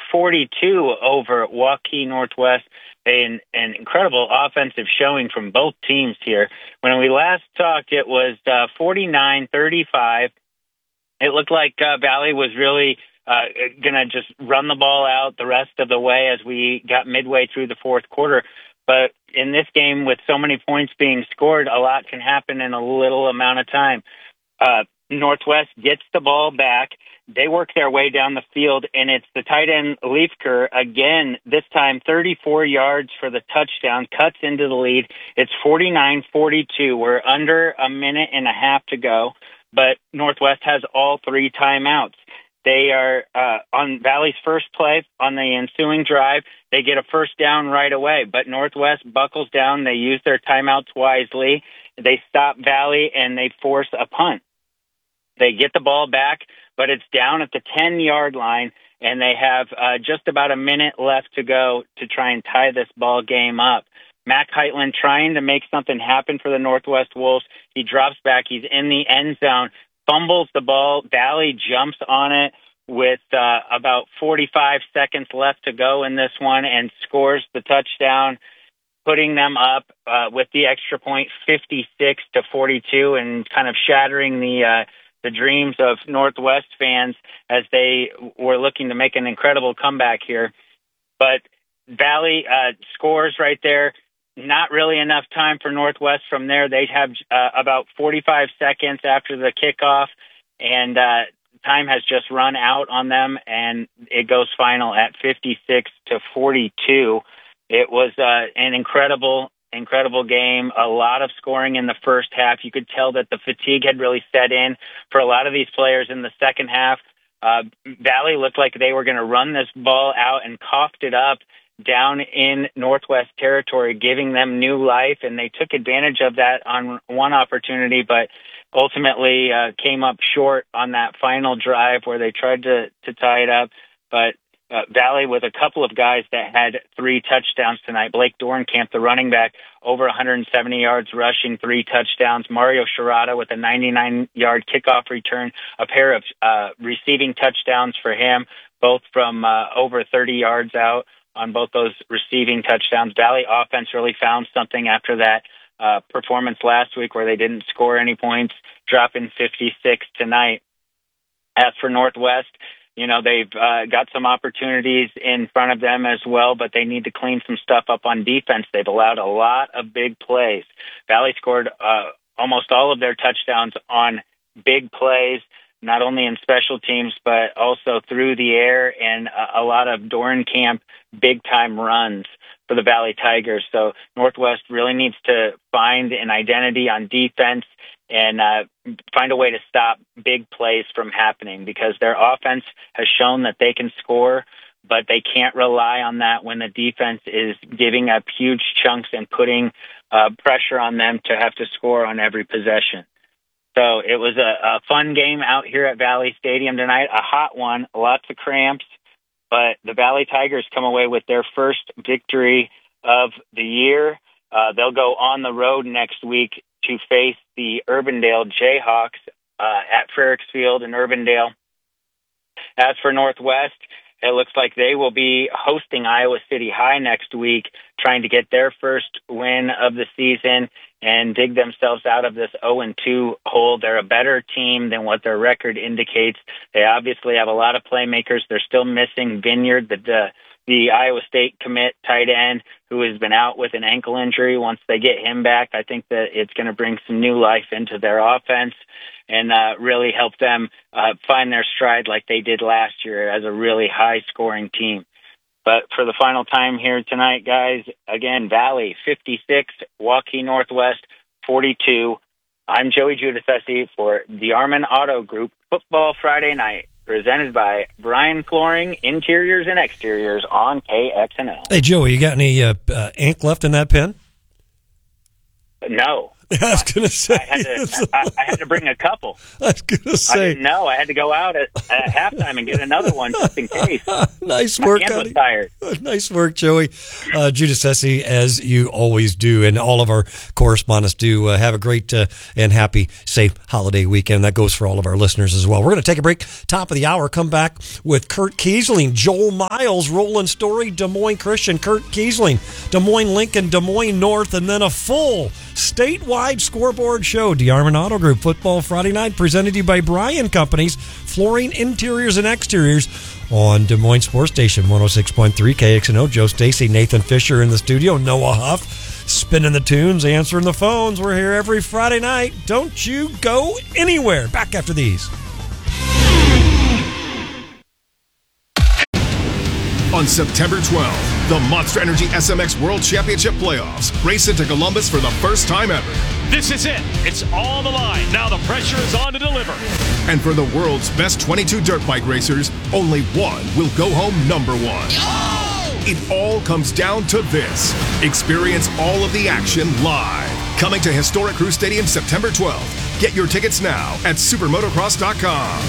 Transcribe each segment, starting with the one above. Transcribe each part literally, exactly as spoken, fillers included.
forty-two over Waukee Northwest. An, an incredible offensive showing from both teams here. When we last talked, it was uh, forty-nine thirty-five. It looked like uh, Valley was really uh, going to just run the ball out the rest of the way as we got midway through the fourth quarter. But in this game, with so many points being scored, a lot can happen in a little amount of time. Uh, Northwest gets the ball back. They work their way down the field, and it's the tight end Leifker again, this time thirty-four yards for the touchdown, cuts into the lead. It's forty-nine forty-two. We're under a minute and a half to go, but Northwest has all three timeouts. They are uh, on Valley's first play on the ensuing drive. They get a first down right away, but Northwest buckles down. They use their timeouts wisely. They stop Valley, and they force a punt. They get the ball back, but it's down at the ten-yard line, and they have uh, just about a minute left to go to try and tie this ball game up. Mac Heitland trying to make something happen for the Northwest Wolves. He drops back. He's in the end zone, fumbles the ball. Valley jumps on it with uh, about forty-five seconds left to go in this one and scores the touchdown, putting them up uh, with the extra point fifty-six to forty-two and kind of shattering the uh, the dreams of Northwest fans as they were looking to make an incredible comeback here. But Valley uh, scores right there. Not really enough time for Northwest from there. They have uh, about forty-five seconds after the kickoff, and uh, time has just run out on them, and it goes final at fifty-six to forty-two. It was uh, an incredible Incredible game, a lot of scoring in the first half. You could tell that the fatigue had really set in for a lot of these players in the second half. Uh, Valley looked like they were going to run this ball out and coughed it up down in Northwest territory, giving them new life, and they took advantage of that on one opportunity, but ultimately uh, came up short on that final drive where they tried to, to tie it up. But Uh, Valley with a couple of guys that had three touchdowns tonight. Blake Dornkamp, the running back, over one hundred seventy yards rushing, three touchdowns. Mario Sharada with a ninety-nine-yard kickoff return, a pair of uh, receiving touchdowns for him, both from uh, over thirty yards out on both those receiving touchdowns. Valley offense really found something after that uh, performance last week where they didn't score any points, dropping fifty-six tonight. As for Northwest, you know, they've uh, got some opportunities in front of them as well, but they need to clean some stuff up on defense. They've allowed a lot of big plays. Valley scored uh, almost all of their touchdowns on big plays, not only in special teams, but also through the air, and a, a lot of Dornkamp big-time runs for the Valley Tigers. So Northwest really needs to find an identity on defense and uh, find a way to stop big plays from happening, because their offense has shown that they can score, but they can't rely on that when the defense is giving up huge chunks and putting uh, pressure on them to have to score on every possession. So it was a, a fun game out here at Valley Stadium tonight, a hot one, lots of cramps, but the Valley Tigers come away with their first victory of the year. Uh, they'll go on the road next week to face the Urbandale Jayhawks uh, at Frericks Field in Urbandale. As for Northwest, it looks like they will be hosting Iowa City High next week, trying to get their first win of the season and dig themselves out of this oh and two hole. They're a better team than what their record indicates. They obviously have a lot of playmakers. They're still missing Vineyard, the, the the Iowa State commit tight end, who has been out with an ankle injury. Once they get him back, I think that it's going to bring some new life into their offense and uh, really help them uh, find their stride like they did last year as a really high-scoring team. But for the final time here tonight, guys, again, Valley fifty-six, Waukee Northwest forty-two. I'm Joey Giudice for the Armin Auto Group Football Friday Night, presented by Brian Flooring, Interiors and Exteriors on K X N L. Hey, Joey, you got any uh, uh, ink left in that pen? No. I was going to say. I had to, I, I had to bring a couple. I was going to say. I didn't know. I had to go out at, at halftime and get another one just in case. Nice work, My hand was tired. Nice work, Joey. Uh, Judah Sessi, as you always do, and all of our correspondents do. Uh, have a great uh, and happy, safe holiday weekend. That goes for all of our listeners as well. We're going to take a break. Top of the hour. Come back with Kurt Kiesling, Joel Miles, Roland Story, Des Moines Christian, Kurt Kiesling, Des Moines Lincoln, Des Moines North, and then a full statewide scoreboard show. DeArmond Auto Group Football Friday night, presented to you by Bryan Companies, Flooring Interiors and Exteriors, on Des Moines Sports Station one oh six point three K X N O. Joe Stacy, Nathan Fisher in the studio, Noah Huff spinning the tunes, answering the phones. We're here every Friday night. Don't you go anywhere. Back after these. On September twelfth, the Monster Energy S M X World Championship Playoffs race into Columbus for the first time ever. This is it. It's on the line. Now the pressure is on to deliver. And for the world's best twenty-two dirt bike racers, only one will go home number one. Oh! It all comes down to this. Experience all of the action live. Coming to Historic Crew Stadium September twelfth. Get your tickets now at supermotocross dot com.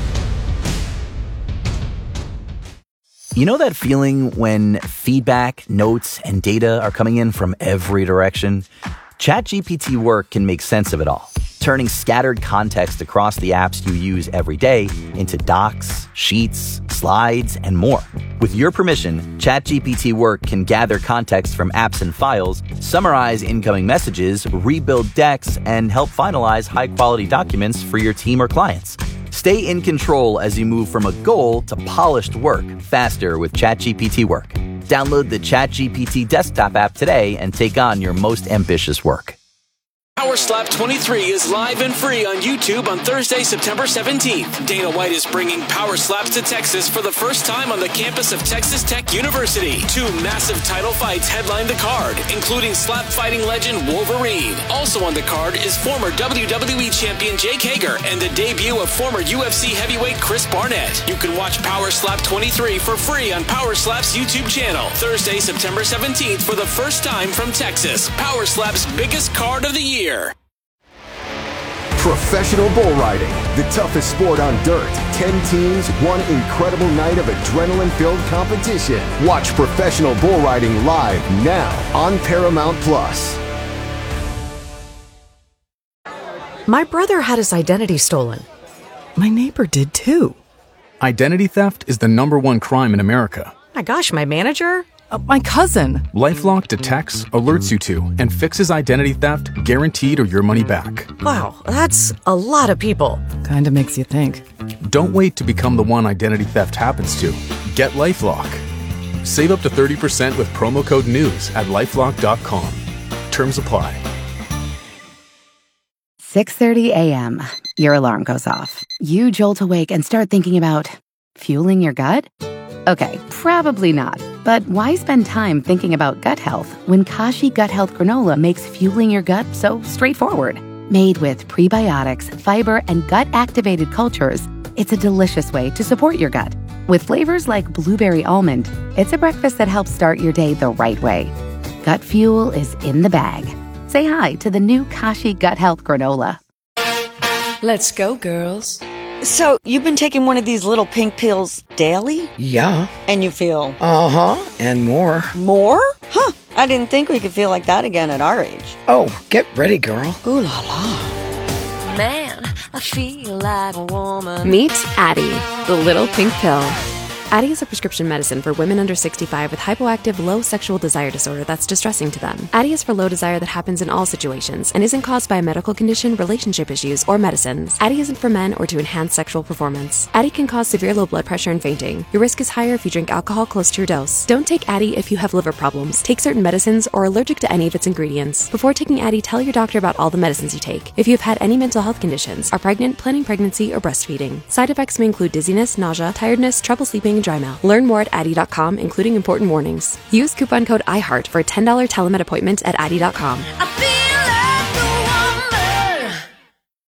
You know that feeling when feedback, notes, and data are coming in from every direction? ChatGPT Work can make sense of it all, turning scattered context across the apps you use every day into docs, sheets, slides, and more. With your permission, ChatGPT Work can gather context from apps and files, summarize incoming messages, rebuild decks, and help finalize high-quality documents for your team or clients. Stay in control as you move from a goal to polished work faster with ChatGPT Work. Download the ChatGPT desktop app today and take on your most ambitious work. Power Slap twenty-three is live and free on YouTube on Thursday, September seventeenth. Dana White is bringing Power Slaps to Texas for the first time on the campus of Texas Tech University. Two massive title fights headline the card, including slap fighting legend Wolverine. Also on the card is former W W E champion Jake Hager and the debut of former U F C heavyweight Chris Barnett. You can watch Power Slap twenty-three for free on Power Slap's YouTube channel. Thursday, September seventeenth for the first time from Texas. Power Slap's biggest card of the year. Professional bull riding, the toughest sport on dirt. Ten teams, one incredible night of adrenaline-filled competition. Watch professional bull riding live now on Paramount Plus. My brother had his identity stolen. My neighbor did too. Identity theft is the number one crime in America. My gosh, my manager? Uh, my cousin. LifeLock detects, alerts you to, and fixes identity theft guaranteed or your money back. Wow, that's a lot of people. Kinda makes you think. Don't wait to become the one identity theft happens to. Get LifeLock. Save up to thirty percent with promo code NEWS at lifelock dot com. Terms apply. six thirty a.m. Your alarm goes off. You jolt awake and start thinking about fueling your gut? Okay, probably not. But why spend time thinking about gut health when Kashi Gut Health Granola makes fueling your gut so straightforward? Made with prebiotics, fiber, and gut-activated cultures, it's a delicious way to support your gut. With flavors like blueberry almond, it's a breakfast that helps start your day the right way. Gut fuel is in the bag. Say hi to the new Kashi Gut Health Granola. Let's go, girls. So, you've been taking one of these little pink pills daily? Yeah. And you feel? Uh-huh, and more. More? Huh, I didn't think we could feel like that again at our age. Oh, get ready, girl. Ooh la la. Man, I feel like a woman. Meet Addyi, the little pink pill. Addyi is a prescription medicine for women under sixty-five with hypoactive low sexual desire disorder that's distressing to them. Addyi is for low desire that happens in all situations and isn't caused by a medical condition, relationship issues, or medicines. Addyi isn't for men or to enhance sexual performance. Addyi can cause severe low blood pressure and fainting. Your risk is higher if you drink alcohol close to your dose. Don't take Addyi if you have liver problems, take certain medicines, or are allergic to any of its ingredients. Before taking Addyi, tell your doctor about all the medicines you take. If you have had any mental health conditions, are pregnant, planning pregnancy, or breastfeeding. Side effects may include dizziness, nausea, tiredness, trouble sleeping, and dry mouth. Learn more at Addyi dot com, including important warnings. Use coupon code iHeart for a ten dollars telemed appointment at Addyi dot com.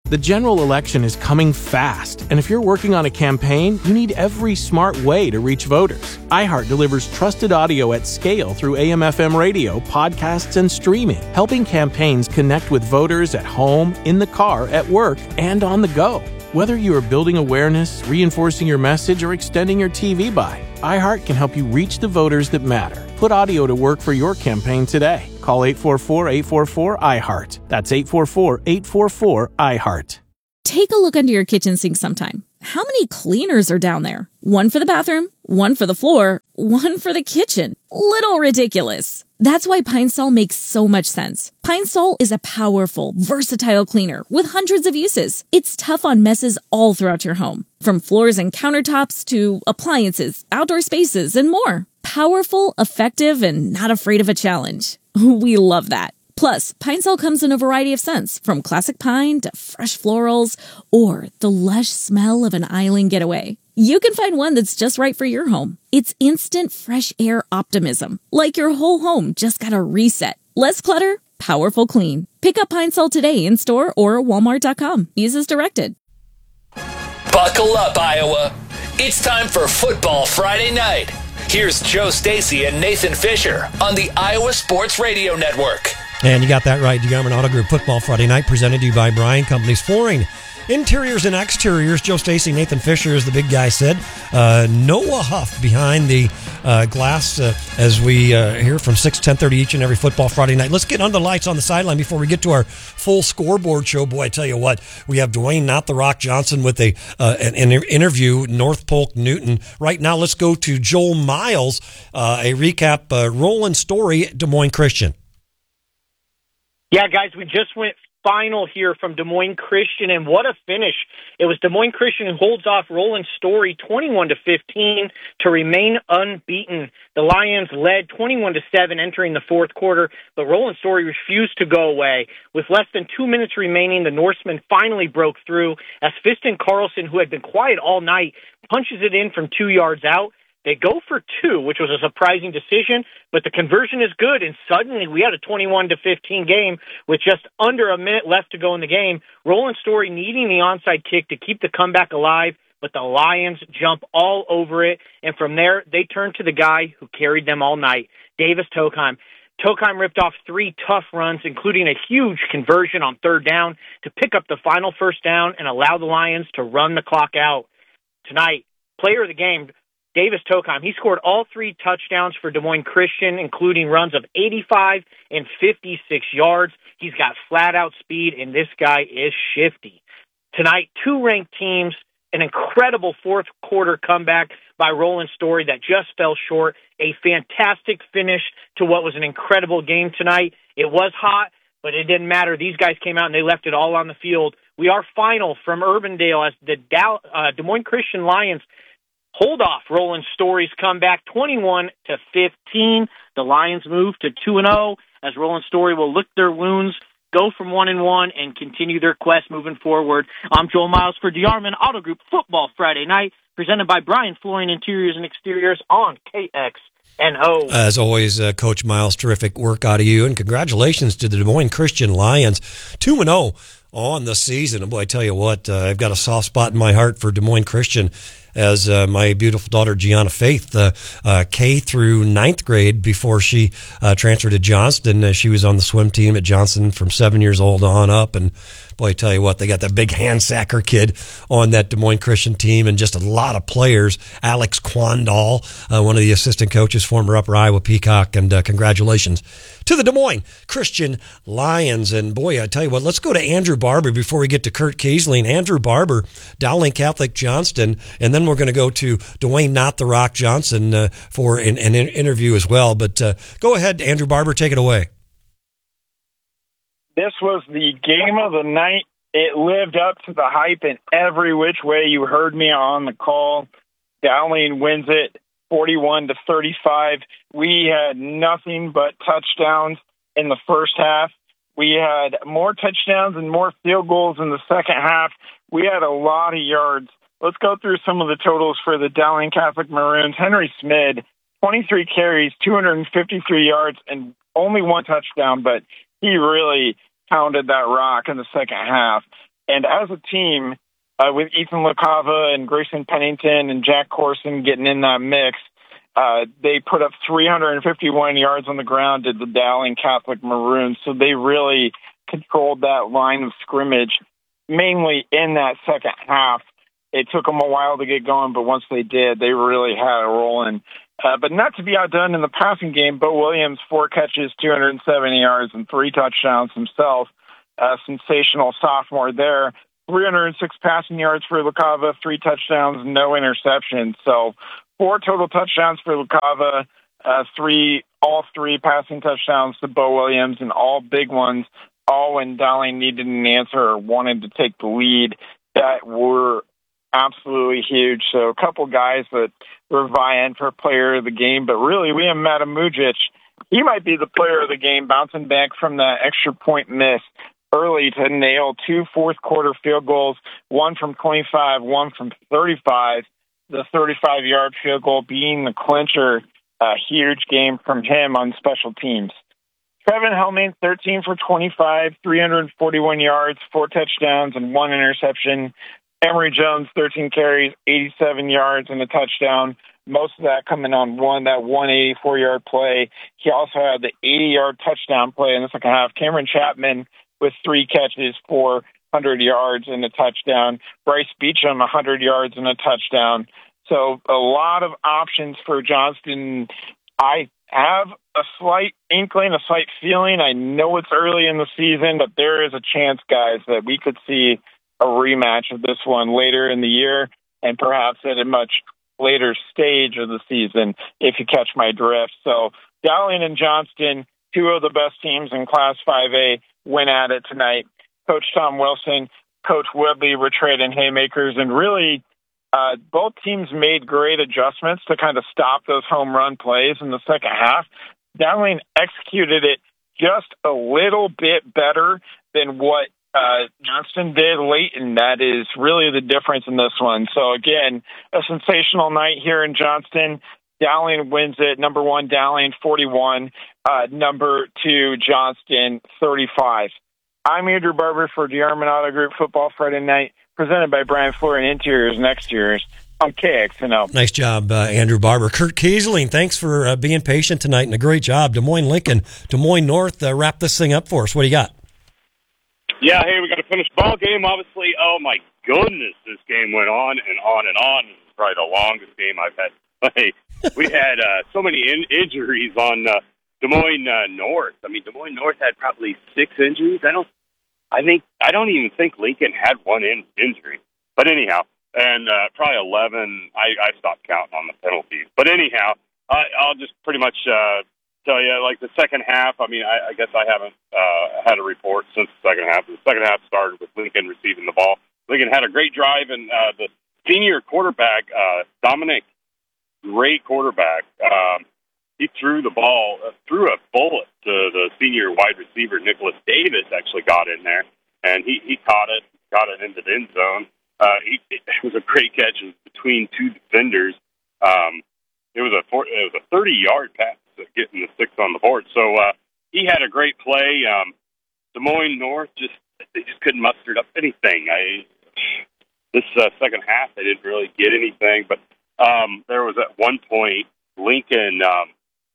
The general election is coming fast, and if you're working on a campaign, you need every smart way to reach voters. iHeart delivers trusted audio at scale through A M F M radio, podcasts, and streaming, helping campaigns connect with voters at home, in the car, at work, and on the go. Whether you are building awareness, reinforcing your message, or extending your T V buy, iHeart can help you reach the voters that matter. Put audio to work for your campaign today. Call eight four four, eight four four, I heart. That's eight four four, eight four four, I heart. Take a look under your kitchen sink sometime. How many cleaners are down there? One for the bathroom, one for the floor, one for the kitchen. Little ridiculous. That's why Pine Sol makes so much sense. Pine Sol is a powerful, versatile cleaner with hundreds of uses. It's tough on messes all throughout your home, from floors and countertops to appliances, outdoor spaces, and more. Powerful, effective, and not afraid of a challenge. We love that. Plus, Pine Sol comes in a variety of scents, from classic pine to fresh florals, or the lush smell of an island getaway. You can find one that's just right for your home. It's instant fresh air optimism, like your whole home just got a reset. Less clutter, powerful clean. Pick up Pine Sol today in store or walmart dot com. Use as directed. Buckle up, Iowa. It's time for Football Friday Night. Here's Joe Stacy and Nathan Fisher on the Iowa Sports Radio Network. And you got that right. DeGarmin Auto Group Football Friday Night, presented to you by Bryan Companies Flooring, Interiors and Exteriors. Joe Stacy, Nathan Fisher, as the big guy said. Uh, Noah Huff behind the uh, glass uh, as we uh, hear from six to ten thirty each and every Football Friday Night. Let's get under the lights on the sideline before we get to our full scoreboard show. Boy, I tell you what, we have Dwayne Not the Rock Johnson with a uh, an, an interview, North Polk Newton. Right now, let's go to Joel Miles, uh, a recap, uh, Roland Story, Des Moines Christian. Yeah, guys, we just went final here from Des Moines Christian, and what a finish. It was Des Moines Christian who holds off Roland Story twenty-one to fifteen to remain unbeaten. The Lions led twenty-one to seven entering the fourth quarter, but Roland Story refused to go away. With less than two minutes remaining, the Norsemen finally broke through as Fiston Carlson, who had been quiet all night, punches it in from two yards out. They go for two, which was a surprising decision, but the conversion is good, and suddenly we had a twenty-one to fifteen game with just under a minute left to go in the game. Roland Story needing the onside kick to keep the comeback alive, but the Lions jump all over it, and from there, they turn to the guy who carried them all night, Davis Tokheim. Tokheim ripped off three tough runs, including a huge conversion on third down to pick up the final first down and allow the Lions to run the clock out. Tonight, player of the game, Davis Tokheim, he scored all three touchdowns for Des Moines Christian, including runs of eighty-five and fifty-six yards. He's got flat-out speed, and this guy is shifty. Tonight, two ranked teams, an incredible fourth-quarter comeback by Roland Story that just fell short, a fantastic finish to what was an incredible game tonight. It was hot, but it didn't matter. These guys came out, and they left it all on the field. We are final from Urbandale as the Dow, uh, Des Moines Christian Lions hold off Roland Story's comeback, twenty-one to fifteen. The Lions move to two and oh as Roland Story will lick their wounds, go from one and one, and continue their quest moving forward. I'm Joel Miles for DeArmond Auto Group Football Friday Night, presented by Bryan Flooring Interiors and Exteriors on K X N O. As always, uh, Coach Miles, terrific work out of you, and congratulations to the Des Moines Christian Lions, two and oh on the season. And boy, I tell you what, uh, I've got a soft spot in my heart for Des Moines Christian, as uh, my beautiful daughter Gianna Faith, uh, uh, K through ninth grade, before she uh, transferred to Johnston. Uh, she was on the swim team at Johnston from seven years old on up, and boy, I tell you what, they got that big handsacker kid on that Des Moines Christian team, and just a lot of players. Alex Quandall, uh, one of the assistant coaches, former Upper Iowa Peacock, and uh, congratulations to the Des Moines Christian Lions. And boy, I tell you what, let's go to Andrew Barber before we get to Kurt Kiesling. Andrew Barber, Dowling Catholic Johnston, and then we're going to go to Dwayne Not the Rock Johnson uh, for an, an interview as well. But uh, go ahead, Andrew Barber, take it away. This was the game of the night. It lived up to the hype in every which way. You heard me on the call. Dowling wins it forty-one to thirty-five. We had nothing but touchdowns in the first half. We had more touchdowns and more field goals in the second half. We had a lot of yards. Let's go through some of the totals for the Dowling Catholic Maroons. Henry Smid, twenty-three carries, two hundred fifty-three yards, and only one touchdown, but he really pounded that rock in the second half. And as a team, uh, with Ethan LaCava and Grayson Pennington and Jack Corson getting in that mix, uh, they put up three hundred fifty-one yards on the ground to the Dowling Catholic Maroons. So they really controlled that line of scrimmage, mainly in that second half. It took them a while to get going, but once they did, they really had it rolling. Uh, but not to be outdone in the passing game, Bo Williams, four catches, two hundred seventy yards, and three touchdowns himself. A sensational sophomore there. three hundred six passing yards for LaCava, three touchdowns, no interceptions. So four total touchdowns for LaCava, uh, three, all three passing touchdowns to Bo Williams, and all big ones, all when Dowling needed an answer or wanted to take the lead, that were absolutely huge. So a couple guys that were vying for player of the game, but really Liam Matamujic, he might be the player of the game, bouncing back from that extra point miss early to nail two fourth quarter field goals, one from twenty-five, one from thirty-five, the thirty-five yard field goal being the clincher. A huge game from him on special teams. Trevin Hellman, thirteen for twenty-five, three hundred forty-one yards, four touchdowns, and one interception. Emory Jones, thirteen carries, eighty-seven yards, and a touchdown. Most of that coming on one, that one eighty-four yard play. He also had the eighty yard touchdown play in the second half. Cameron Chapman with three catches, four hundred yards, and a touchdown. Bryce Beecham, one hundred yards and a touchdown. So a lot of options for Johnston. I have a slight inkling, a slight feeling. I know it's early in the season, but there is a chance, guys, that we could see a rematch of this one later in the year and perhaps at a much later stage of the season, if you catch my drift. So Dowling and Johnston, two of the best teams in Class five A, went at it tonight. Coach Tom Wilson, Coach Woodley were trading haymakers, and really uh, both teams made great adjustments to kind of stop those home run plays in the second half. Dowling executed it just a little bit better than what Uh, Johnston did late, and that is really the difference in this one. So, again, a sensational night here in Johnston. Dowling wins it. Number one, Dowling, forty-one. Uh, number two, Johnston, thirty-five. I'm Andrew Barber for DeArmond Group Football Friday Night, presented by Brian Flooring Interiors and Exteriors on K X N O. Nice job, uh, Andrew Barber. Kurt Kiesling, thanks for uh, being patient tonight, and a great job. Des Moines Lincoln, Des Moines North, uh, wrap this thing up for us. What do you got? Yeah, hey, we got a finished ball game, obviously. Oh, my goodness, this game went on and on and on. This is probably the longest game I've had. Hey, we had uh, so many in- injuries on uh, Des Moines uh, North. I mean, Des Moines North had probably six injuries. I don't I think, I don't even think Lincoln had one in- injury. But anyhow, and uh, probably eleven. I, I stopped counting on the penalties. But anyhow, I, I'll just pretty much uh, tell you, like the second half, I mean, I, I guess I haven't uh, had a report since the second half. The second half started with Lincoln receiving the ball. Lincoln had a great drive, and uh, the senior quarterback, uh, Dominic, great quarterback, um, he threw the ball, uh, threw a bullet to the senior wide receiver, Nicholas Davis, actually got in there, and he, he caught it, got it into the end zone. Uh, he, it was a great catch. It was between two defenders. Um, it was a four, it was a thirty-yard pass, getting the six on the board. So uh, he had a great play. Um, Des Moines North just they just couldn't muster up anything. I this uh, second half they didn't really get anything, but um, there was at one point Lincoln um,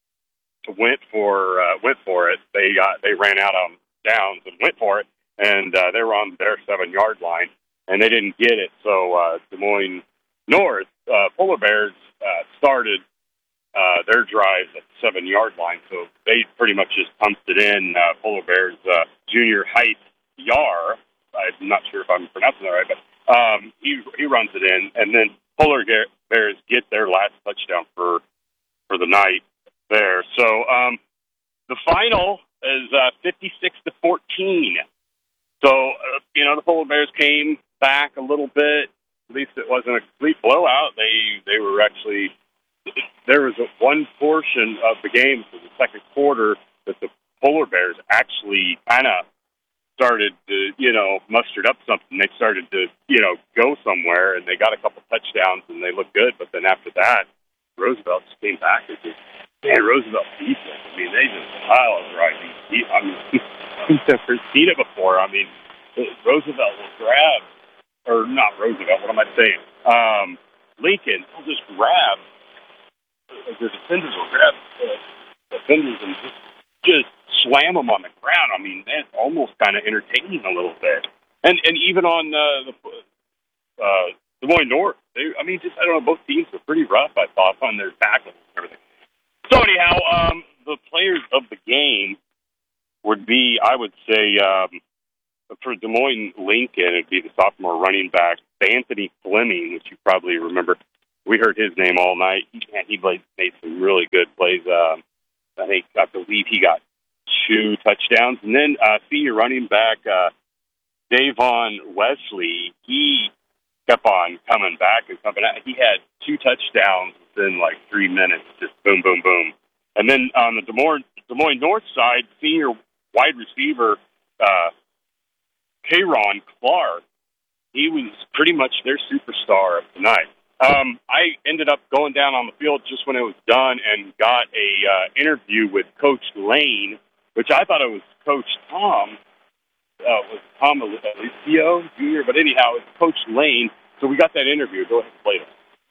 went for uh, went for it. They got they ran out on downs and went for it, and uh, they were on their seven yard line, and they didn't get it. So uh, Des Moines North uh, Polar Bears uh, started Uh, their drives at the seven-yard line, so they pretty much just pumped it in. Uh, Polar Bears uh, junior Height Yar, I'm not sure if I'm pronouncing that right, but um, he he runs it in, and then Polar Bears get their last touchdown for for the night there. So um, the final is uh, fifty-six to fourteen. So uh, you know the Polar Bears came back a little bit. At least it wasn't a complete blowout. They they were actually. There was a, one portion of the game for the second quarter that the Polar Bears actually kind of started to, you know, mustered up something. They started to, you know, go somewhere, and they got a couple touchdowns, and they looked good. But then after that, Roosevelt just came back and just, man, Roosevelt defense. I mean, they just pile of right. I mean, I've never seen it before. I mean, Roosevelt will grab, or not Roosevelt, what am I saying? Um, Lincoln will just grab, the defenders will grab the defenders and just, just slam them on the ground. I mean, that's almost kind of entertaining a little bit. And and even on uh, the uh, Des Moines North, they, I mean, just I don't know, both teams were pretty rough, I thought, on their tackles and everything. So anyhow, um, the players of the game would be, I would say, um, for Des Moines Lincoln, it'd be the sophomore running back, Anthony Fleming, which you probably remember. We heard his name all night. He, he played, made some really good plays. Um, I think, I believe he got two touchdowns. And then uh, senior running back, uh, Davon Wesley, he kept on coming back and coming out. He had two touchdowns within like three minutes, just boom, boom, boom. And then on the Des Moines, Des Moines North side, senior wide receiver, uh, Kayron Clark, he was pretty much their superstar of the night. Um, I ended up going down on the field just when it was done and got a uh, interview with Coach Lane, which I thought it was Coach Tom, uh, was Tom Alicio Junior, but anyhow, it's Coach Lane. So we got that interview. Go ahead and play it.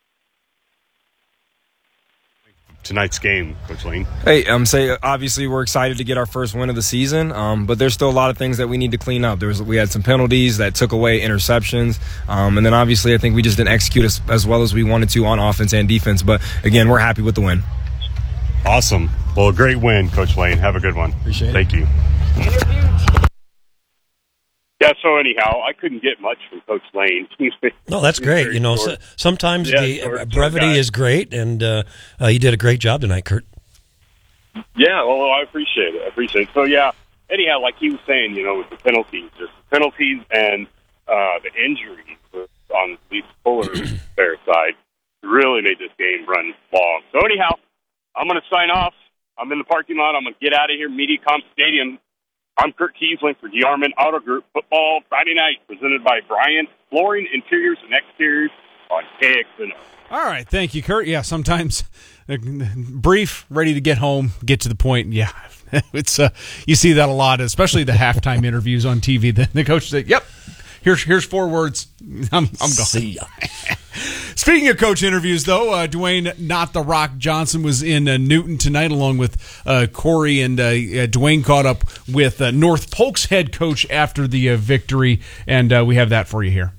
Tonight's game, Coach Lane. Hey, um, say obviously we're excited to get our first win of the season, um, but there's still a lot of things that we need to clean up. There was we had some penalties that took away interceptions, um, and then obviously I think we just didn't execute as, as well as we wanted to on offense and defense. But again, we're happy with the win. Awesome. Well, a great win, Coach Lane. Have a good one. Appreciate Thank it. Thank you. Yeah, so anyhow, I couldn't get much from Coach Lane. No, that's great. You know, so, sometimes yeah, the short, brevity short is great, and uh, uh, you did a great job tonight, Kurt. Yeah, well, I appreciate it. I appreciate it. So, yeah, anyhow, like he was saying, you know, with the penalties, just penalties and uh, the injuries on the Fuller's fair side really made this game run long. So, anyhow, I'm going to sign off. I'm in the parking lot. I'm going to get out of here, MediaCom Stadium. I'm Kurt Kiesling for DeArmond Auto Group Football Friday night, presented by Brian Flooring, Interiors and Exteriors on K X N O. All right, thank you, Kurt. Yeah, sometimes uh, brief, ready to get home, get to the point. Yeah, it's uh, you see that a lot, especially the halftime interviews on T V. The, the coach said, "Yep, here's here's four words. I'm I'm gone." See ya. Speaking of coach interviews, though, uh, Dwayne Not the Rock Johnson was in uh, Newton tonight, along with uh, Corey, and uh, uh, Dwayne caught up with uh, North Polk's head coach after the uh, victory, and uh, we have that for you here.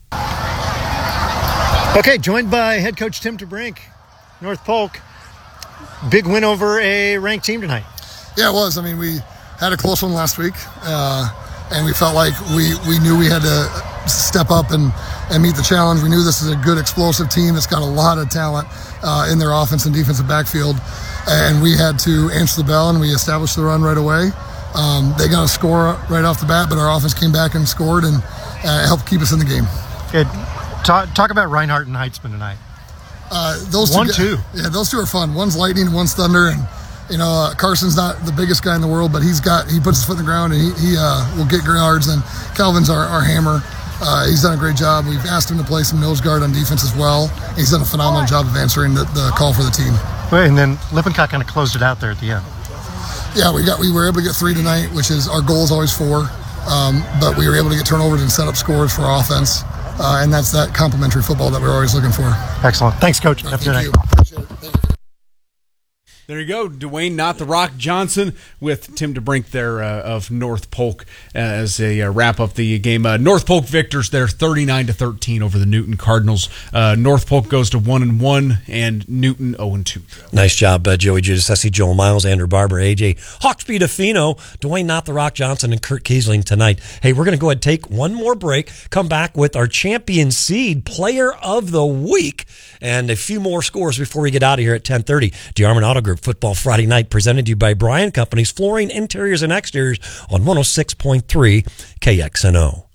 Okay, joined by head coach Tim DeBrink, North Polk. Big win over a ranked team tonight. Yeah, it was. I mean, we had a close one last week, uh, and we felt like we, we knew we had to step up and, and meet the challenge. We knew this is a good, explosive team that's got a lot of talent uh, in their offense and defensive backfield, and we had to answer the bell, and we established the run right away. Um, they got a score right off the bat, but our offense came back and scored and uh, helped keep us in the game. Good. Talk, talk about Reinhardt and Heitzman tonight. Uh, those One, two, two. Yeah, those two are fun. One's lightning, one's thunder, and you know uh, Carson's not the biggest guy in the world, but he's got he puts his foot in the ground and he, he uh, will get yards. And Calvin's our, our hammer. Uh, he's done a great job. We've asked him to play some nose guard on defense as well. He's done a phenomenal job of answering the, the call for the team. Wait, and then Lippincott kind of closed it out there at the end. Yeah, we got we were able to get three tonight, which is our goal is always four. Um, but we were able to get turnovers and set up scores for our offense. Uh, and that's that complementary football that we're always looking for. Excellent. Thanks, Coach. Have a good night. Appreciate it. Thank you. There you go, Dwayne Not the Rock Johnson with Tim DeBrink there uh, of North Polk as a uh, wrap up the game. Uh, North Polk victors there, thirty-nine to thirteen over the Newton Cardinals. Uh, North Polk goes to one and one, and Newton zero and two. Nice job, uh, Joey Giudice, Joel Miles, Andrew Barber, A J Hawksby DeFino, Dwayne Not the Rock Johnson, and Kurt Kiesling tonight. Hey, we're going to go ahead and take one more break. Come back with our champion seed player of the week, and a few more scores before we get out of here at ten thirty. DeArmond Auto Group Football Friday night, presented to you by Bryan Companies, Flooring, Interiors, and Exteriors on one oh six point three K X N O.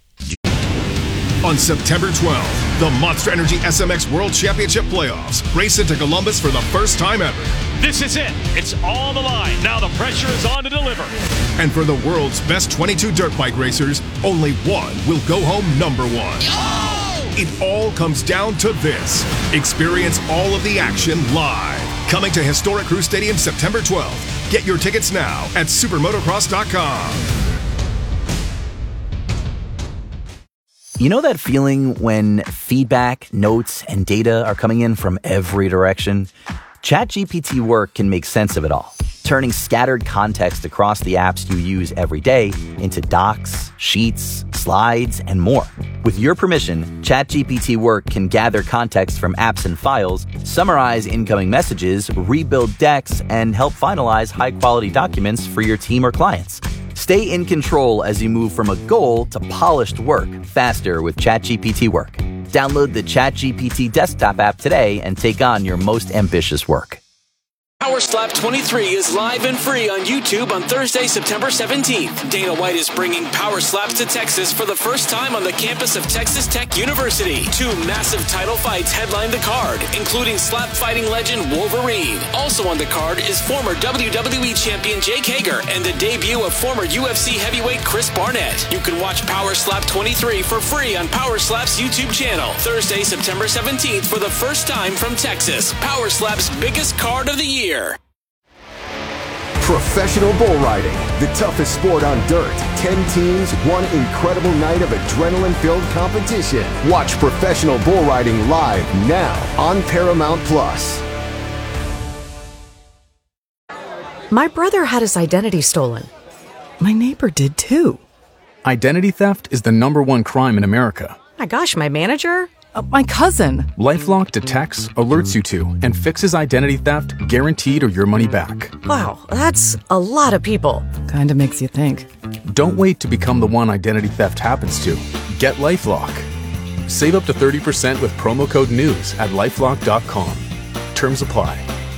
On September twelfth, the Monster Energy S M X World Championship Playoffs race into Columbus for the first time ever. This is it. It's all the line. Now the pressure is on to deliver. And for the world's best twenty-two dirt bike racers, only one will go home number one. It all comes down to this. Experience all of the action live. Coming to Historic Crew Stadium September twelfth. Get your tickets now at supermotocross dot com. You know that feeling when feedback, notes, and data are coming in from every direction? ChatGPT Work can make sense of it all, turning scattered context across the apps you use every day into docs, sheets, slides, and more. With your permission, ChatGPT Work can gather context from apps and files, summarize incoming messages, rebuild decks, and help finalize high-quality documents for your team or clients. Stay in control as you move from a goal to polished work faster with ChatGPT Work. Download the ChatGPT desktop app today and take on your most ambitious work. Power Slap twenty-three is live and free on YouTube on Thursday, September seventeenth. Dana White is bringing Power Slaps to Texas for the first time on the campus of Texas Tech University. Two massive title fights headline the card, including slap fighting legend Wolverine. Also on the card is former W W E champion Jake Hager and the debut of former U F C heavyweight Chris Barnett. You can watch Power Slap twenty-three for free on Power Slap's YouTube channel. Thursday, September seventeenth for the first time from Texas. Power Slap's biggest card of the year. Professional bull riding, the toughest sport on dirt. Ten teams, one incredible night of adrenaline-filled competition. Watch professional bull riding live now on Paramount Plus. My brother had his identity stolen. My neighbor did too. Identity theft is the number one crime in America. My gosh, my manager? Uh, my cousin. LifeLock detects, alerts you to, and fixes identity theft guaranteed or your money back. Wow, that's a lot of people. Kinda makes you think. Don't wait to become the one identity theft happens to. Get LifeLock. Save up to thirty percent with promo code NEWS at lifelock dot com. Terms apply.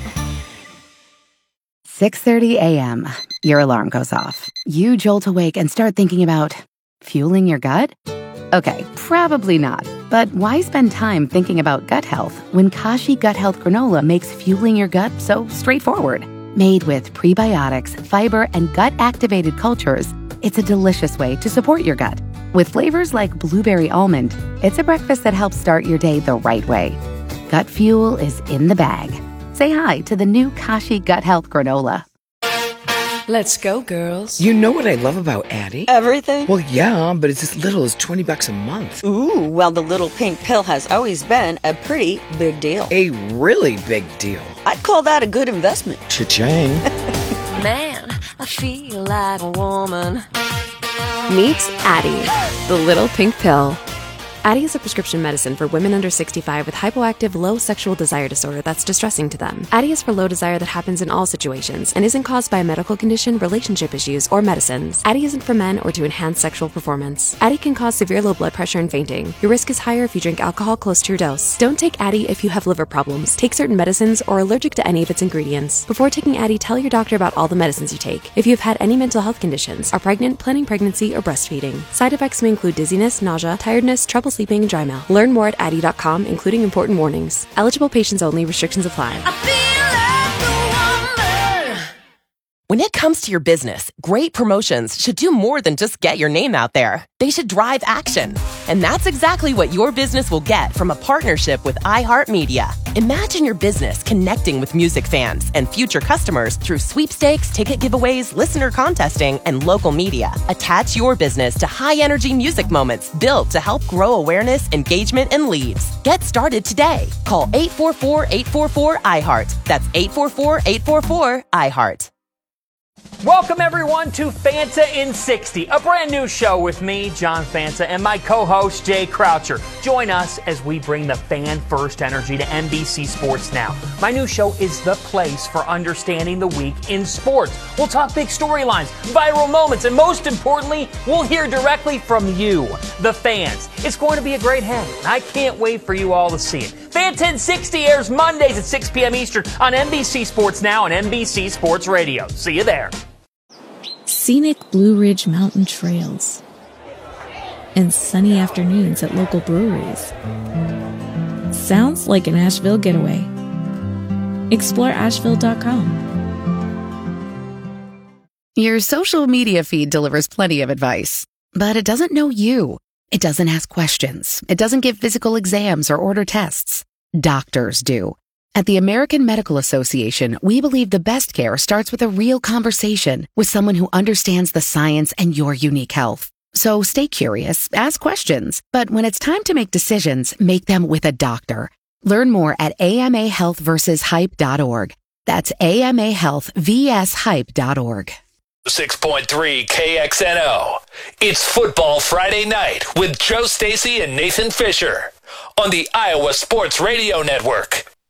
six thirty a.m. Your alarm goes off. You jolt awake and start thinking about fueling your gut? Okay, probably not. But why spend time thinking about gut health when Kashi Gut Health Granola makes fueling your gut so straightforward? Made with prebiotics, fiber, and gut-activated cultures, it's a delicious way to support your gut. With flavors like blueberry almond, it's a breakfast that helps start your day the right way. Gut fuel is in the bag. Say hi to the new Kashi Gut Health Granola. Let's go, girls. You know what I love about Addie? Everything? Well, yeah, but it's as little as twenty bucks a month. Ooh, well, the little pink pill has always been a pretty big deal. A really big deal. I'd call that a good investment. Cha-ching. Man, I feel like a woman. Meet Addie, the little pink pill. Addie is a prescription medicine for women under sixty-five with hypoactive low sexual desire disorder that's distressing to them. Addie is for low desire that happens in all situations and isn't caused by a medical condition, relationship issues, or medicines. Addie isn't for men or to enhance sexual performance. Addie can cause severe low blood pressure and fainting. Your risk is higher if you drink alcohol close to your dose. Don't take Addie if you have liver problems, take certain medicines, or are allergic to any of its ingredients. Before taking Addie, tell your doctor about all the medicines you take. If you have had any mental health conditions, are pregnant, planning pregnancy, or breastfeeding. Side effects may include dizziness, nausea, tiredness, trouble sleeping, and dry mouth. Learn more at addie dot com, including important warnings. Eligible patients only. Restrictions apply. When it comes to your business, great promotions should do more than just get your name out there. They should drive action. And that's exactly what your business will get from a partnership with iHeartMedia. Imagine your business connecting with music fans and future customers through sweepstakes, ticket giveaways, listener contesting, and local media. Attach your business to high-energy music moments built to help grow awareness, engagement, and leads. Get started today. Call eight four four, eight four four, I heart. That's eight four four, eight four four, I heart. Welcome, everyone, to Fanta in sixty, a brand new show with me, John Fanta, and my co-host, Jay Croucher. Join us as we bring the fan-first energy to N B C Sports Now. My new show is the place for understanding the week in sports. We'll talk big storylines, viral moments, and most importantly, we'll hear directly from you, the fans. It's going to be a great hang, and I can't wait for you all to see it. Fanta in sixty airs Mondays at six p.m. Eastern on N B C Sports Now and N B C Sports Radio. See you there. Scenic Blue Ridge Mountain trails and sunny afternoons at local breweries. Sounds like an Asheville getaway. Explore asheville dot com. Your social media feed delivers plenty of advice, but it doesn't know you. It doesn't ask questions. It doesn't give physical exams or order tests. Doctors do. At the American Medical Association, we believe the best care starts with a real conversation with someone who understands the science and your unique health. So stay curious, ask questions, but when it's time to make decisions, make them with a doctor. Learn more at A M A health versus hype dot org. That's A M A health versus hype dot org. six point three K X N O. It's Football Friday Night with Joe Stacy and Nathan Fisher on the Iowa Sports Radio Network.